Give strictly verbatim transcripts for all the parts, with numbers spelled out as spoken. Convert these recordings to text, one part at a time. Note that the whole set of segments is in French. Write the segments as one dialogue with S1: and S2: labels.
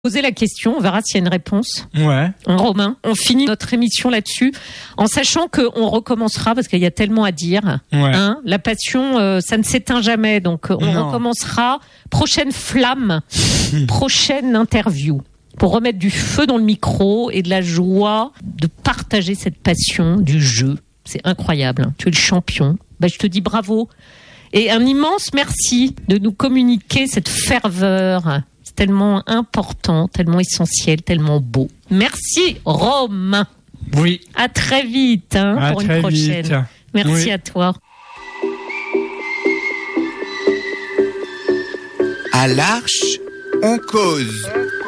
S1: Poser la question, on verra s'il y a une réponse.
S2: Ouais.
S1: Romain, on finit notre émission là-dessus en sachant qu'on recommencera parce qu'il y a tellement à dire.
S2: Ouais.
S1: Hein, la passion, euh, ça ne s'éteint jamais, donc on
S2: Non.
S1: recommencera. Prochaine flamme, prochaine interview pour remettre du feu dans le micro et de la joie de partager cette passion du jeu. C'est incroyable, hein. Tu es le champion. Bah, je te dis bravo et un immense merci de nous communiquer cette ferveur. C'est tellement important, tellement essentiel, tellement beau. Merci Romain.
S2: Oui.
S1: À très vite hein,
S2: À
S1: pour
S2: très
S1: une prochaine.
S2: vite.
S1: Merci
S2: Oui.
S1: à toi.
S3: À l'Arche, on cause.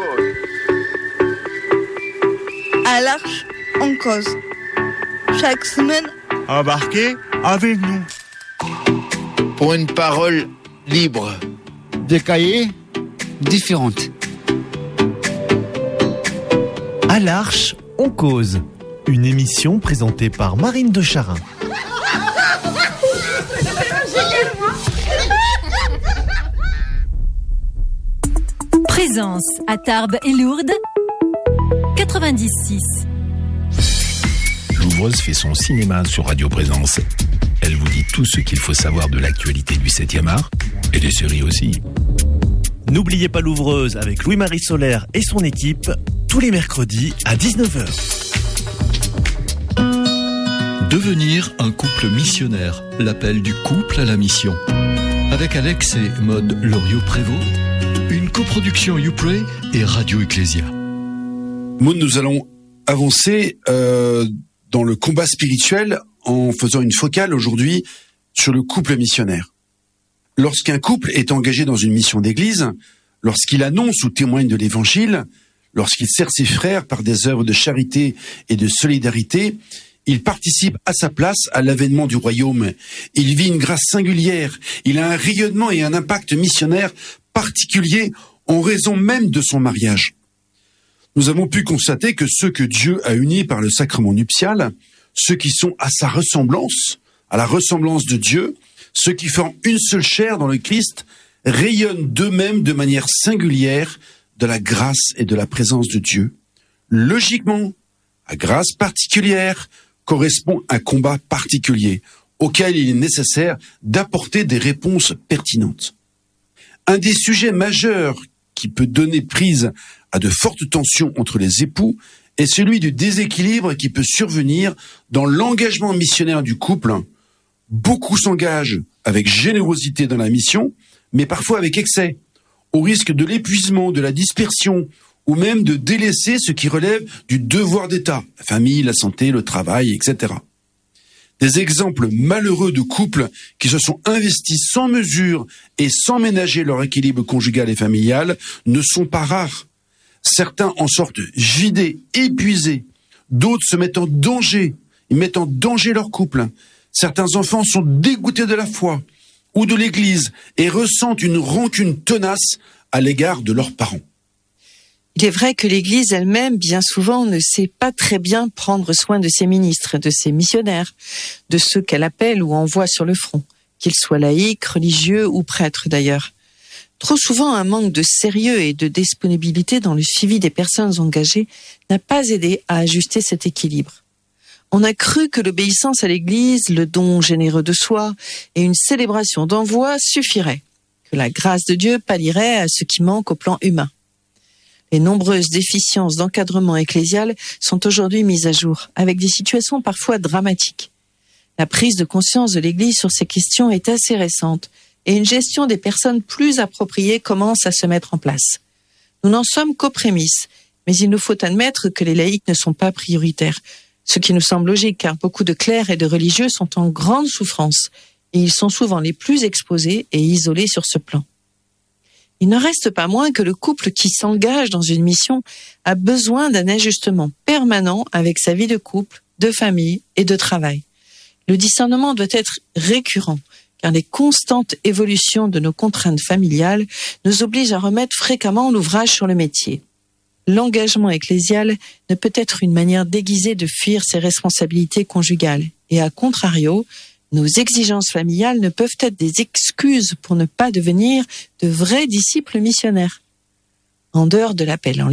S4: À l'Arche, on cause. Chaque semaine,
S3: Embarquez avec nous. Pour une parole libre.
S5: Des cahiers
S6: différentes.
S7: À l'Arche, on cause. Une émission présentée par Marine de Charin.
S8: Présence à Tarbes et Lourdes, quatre-vingt-dix-six.
S9: Louvreuse fait son cinéma sur Radio Présence. Elle vous dit tout ce qu'il faut savoir de l'actualité du septième art et des séries aussi.
S7: N'oubliez pas Louvreuse avec Louis-Marie Solaire et son équipe, tous les mercredis à dix-neuf heures.
S10: Devenir un couple missionnaire, l'appel du couple à la mission. Avec Alex et Maude Loriot-Prévost, une coproduction YouPray et Radio Ecclésia.
S11: Maud, nous allons avancer euh, dans le combat spirituel en faisant une focale aujourd'hui sur le couple missionnaire. Lorsqu'un couple est engagé dans une mission d'église, lorsqu'il annonce ou témoigne de l'évangile, lorsqu'il sert ses frères par des œuvres de charité et de solidarité, il participe à sa place à l'avènement du royaume. Il vit une grâce singulière. Il a un rayonnement et un impact missionnaire particulier en raison même de son mariage. Nous avons pu constater que ceux que Dieu a unis par le sacrement nuptial, ceux qui sont à sa ressemblance, à la ressemblance de Dieu, ceux qui forment une seule chair dans le Christ, rayonnent d'eux-mêmes de manière singulière de la grâce et de la présence de Dieu. Logiquement, à grâce particulière correspond un combat particulier auquel il est nécessaire d'apporter des réponses pertinentes. Un des sujets majeurs qui peut donner prise à de fortes tensions entre les époux est celui du déséquilibre qui peut survenir dans l'engagement missionnaire du couple. Beaucoup s'engagent avec générosité dans la mission, mais parfois avec excès, au risque de l'épuisement, de la dispersion, ou même de délaisser ce qui relève du devoir d'État, la famille, la santé, le travail, et cetera. Des exemples malheureux de couples qui se sont investis sans mesure et sans ménager leur équilibre conjugal et familial ne sont pas rares. Certains en sortent vidés, épuisés. D'autres se mettent en danger. Ils mettent en danger leur couple. Certains enfants sont dégoûtés de la foi ou de l'Église et ressentent une rancune tenace à l'égard de leurs parents.
S12: Il est vrai que l'Église elle-même, bien souvent, ne sait pas très bien prendre soin de ses ministres, de ses missionnaires, de ceux qu'elle appelle ou envoie sur le front, qu'ils soient laïcs, religieux ou prêtres d'ailleurs. Trop souvent, un manque de sérieux et de disponibilité dans le suivi des personnes engagées n'a pas aidé à ajuster cet équilibre. On a cru que l'obéissance à l'Église, le don généreux de soi et une célébration d'envoi suffiraient, que la grâce de Dieu pallierait à ce qui manque au plan humain. Les nombreuses déficiences d'encadrement ecclésial sont aujourd'hui mises à jour, avec des situations parfois dramatiques. La prise de conscience de l'Église sur ces questions est assez récente, et une gestion des personnes plus appropriée commence à se mettre en place. Nous n'en sommes qu'aux prémices, mais il nous faut admettre que les laïcs ne sont pas prioritaires, ce qui nous semble logique car beaucoup de clercs et de religieux sont en grande souffrance, et ils sont souvent les plus exposés et isolés sur ce plan. Il ne reste pas moins que le couple qui s'engage dans une mission a besoin d'un ajustement permanent avec sa vie de couple, de famille et de travail. Le discernement doit être récurrent, car les constantes évolutions de nos contraintes familiales nous obligent à remettre fréquemment l'ouvrage sur le métier. L'engagement ecclésial ne peut être une manière déguisée de fuir ses responsabilités conjugales, et à contrario, nos exigences familiales ne peuvent être des excuses pour ne pas devenir de vrais disciples missionnaires. en dehors de l'appel, en